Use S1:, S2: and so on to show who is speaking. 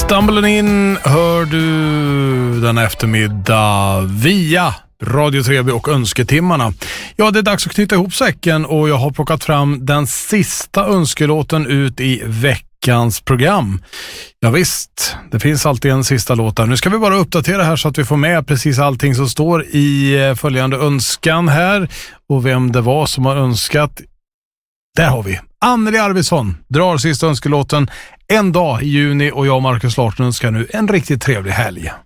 S1: Stumbling in hör du den eftermiddag via Radio Treby och önsketimmarna. Ja, det är dags att knyta ihop säcken och jag har plockat fram den sista önskelåten ut i veckans program. Ja visst, det finns alltid en sista låt där. Nu ska vi bara uppdatera här så att vi får med precis allting som står i följande önskan här och vem det var som har önskat. Där har vi. Anneli Arvidsson drar sista önskelåten en dag i juni och jag och Marcus Larsson önskar nu en riktigt trevlig helg.